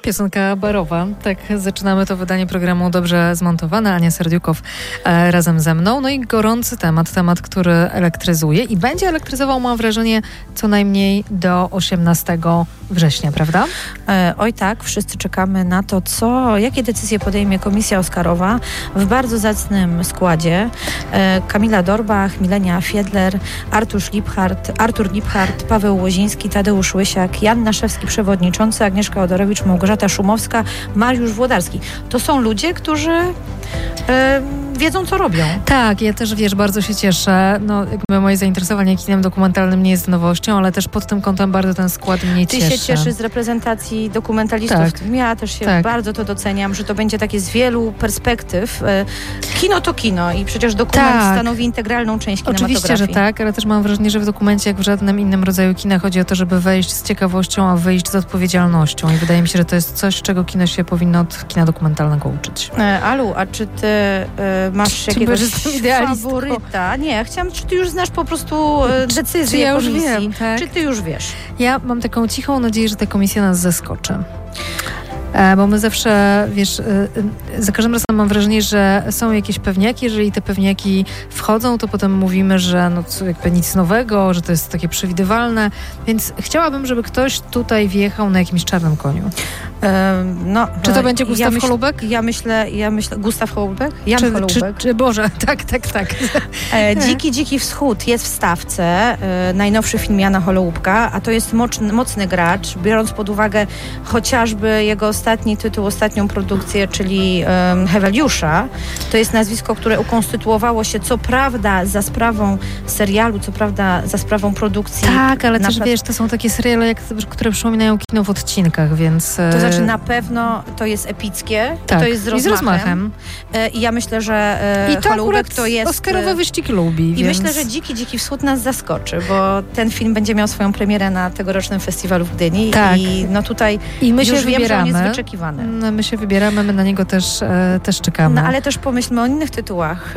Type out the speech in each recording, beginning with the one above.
Piosenka barowa. Tak zaczynamy to wydanie programu Dobrze Zmontowane. Ania Serdiukow razem ze mną. No i gorący temat, który elektryzuje i będzie elektryzował, mam wrażenie, co najmniej do 18 września, prawda? Oj tak, wszyscy czekamy na to, jakie decyzje podejmie Komisja Oscarowa w bardzo zacnym składzie. Kamila Dorbach, Milena Fiedler, Artur Liphart, Paweł Łoziński, Tadeusz Łysiak, Jan Naszewski, przewodniczący, Agnieszka Odorowicz, Małgorzata Szumowska, Mariusz Włodarski. To są ludzie, którzy wiedzą, co robią. Tak, ja też, bardzo się cieszę. No, jakby moje zainteresowanie kinem dokumentalnym nie jest nowością, ale też pod tym kątem bardzo ten skład mnie cieszy. Ty się cieszysz z reprezentacji dokumentalistów. Tak. Ja też się bardzo to doceniam, że to będzie takie z wielu perspektyw. Kino to kino i przecież dokument stanowi integralną część kinematografii. Oczywiście, że tak, ale też mam wrażenie, że w dokumencie, jak w żadnym innym rodzaju kina, chodzi o to, żeby wejść z ciekawością, a wyjść z odpowiedzialnością. I wydaje mi się, że to jest coś, czego kino się powinno od kina dokumentalnego uczyć. Alu, a czy ty masz jakiegoś faworyta? Nie, chciałam, czy ty już znasz po prostu decyzję ja już komisji? Wiem, tak? Czy ty już wiesz? Ja mam taką cichą nadzieję, że ta komisja nas zaskoczy. Bo my zawsze, za każdym razem mam wrażenie, że są jakieś pewniaki, jeżeli te pewniaki wchodzą, to potem mówimy, że jakby nic nowego, że to jest takie przewidywalne, więc chciałabym, żeby ktoś tutaj wjechał na jakimś czarnym koniu. Czy to będzie Gustaw Holubek? Ja myślę, Gustaw Holubek? Jan Holubek. Boże, tak. Dziki Wschód jest w stawce, najnowszy film Jana Holubka, a to jest mocny gracz, biorąc pod uwagę chociażby jego ostatni tytuł, ostatnią produkcję, czyli Heweliusza. To jest nazwisko, które ukonstytuowało się co prawda za sprawą serialu, co prawda za sprawą produkcji. Tak, ale też to są takie seriale, które przypominają kino w odcinkach, więc... To znaczy na pewno to jest epickie, tak, to jest z rozmachem. I ja myślę, że Holubek to jest... Oscarowe wyścigi lubi. I myślę, że Dziki Wschód nas zaskoczy, bo ten film będzie miał swoją premierę na tegorocznym festiwalu w Gdyni. Tak. I tutaj my się wybieramy. Wiem, że on jest wyczekiwany. My się wybieramy, my na niego też czekamy. Ale też pomyślmy o innych tytułach.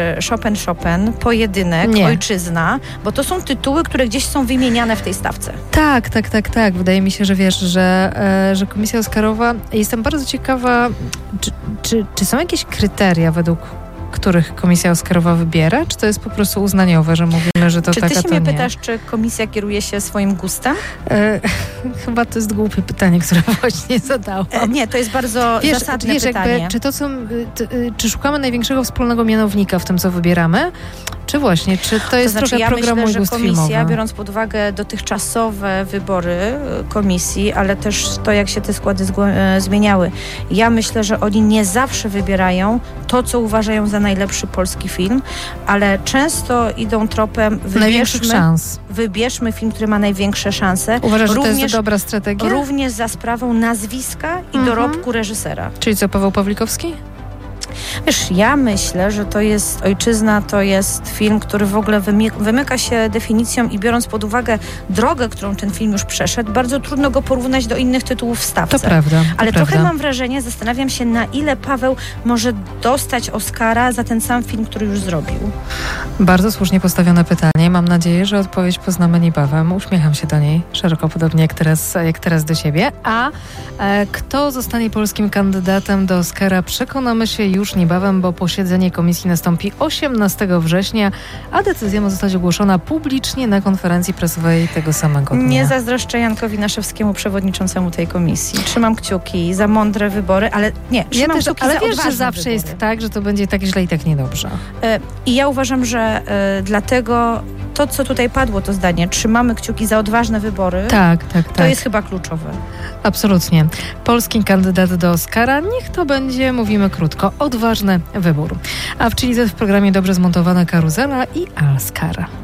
Chopin, Pojedynek, Ojczyzna, bo to są tytuły, które gdzieś są wymieniane w tej stawce. Tak. Wydaje mi się, że że Komisja Oscarowa, jestem bardzo ciekawa, czy są jakieś kryteria, według których Komisja Oscarowa wybiera, czy to jest po prostu uznaniowe, że mówimy, że to taka, to nie? Czy ty się mnie pytasz, czy komisja kieruje się swoim gustem? Chyba to jest głupie pytanie, które właśnie zadałam. Nie, to jest bardzo zasadne pytanie. Czy szukamy największego wspólnego mianownika w tym, co wybieramy? Czy to jest trochę programu i gust filmowy? Komisja, biorąc pod uwagę dotychczasowe wybory komisji, ale też to, jak się te składy zmieniały, ja myślę, że oni nie zawsze wybierają to, co uważają za najlepszy polski film, ale często idą tropem wybierzmy film, który ma największe szanse. Uważasz, że to jest dobra strategia? Również za sprawą nazwiska i dorobku reżysera. Czyli co, Paweł Pawlikowski? Wiesz, ja myślę, że to jest Ojczyzna, to jest film, który w ogóle wymyka się definicją i biorąc pod uwagę drogę, którą ten film już przeszedł, bardzo trudno go porównać do innych tytułów w stawce. To prawda. Ale trochę mam wrażenie, zastanawiam się, na ile Paweł może dostać Oscara za ten sam film, który już zrobił. Bardzo słusznie postawione pytanie. Mam nadzieję, że odpowiedź poznamy niebawem. Uśmiecham się do niej szeroko, podobnie jak teraz do siebie. A kto zostanie polskim kandydatem do Oscara, przekonamy się już niebawem, bo posiedzenie komisji nastąpi 18 września, a decyzja ma zostać ogłoszona publicznie na konferencji prasowej tego samego dnia. Nie zazdroszczę Jankowi Naszewskiemu, przewodniczącemu tej komisji. Trzymam kciuki za mądre wybory, ale nie, trzymam kciuki za odważne że zawsze wybory. Jest tak, że to będzie tak źle i tak niedobrze. I ja uważam, że dlatego to, co tutaj padło, to zdanie, trzymamy kciuki za odważne wybory, to jest chyba kluczowe. Absolutnie. Polski kandydat do Oscara, niech to będzie, mówimy krótko, odważny wybór. A w programie Dobrze Zmontowana Karuzela i Oscar.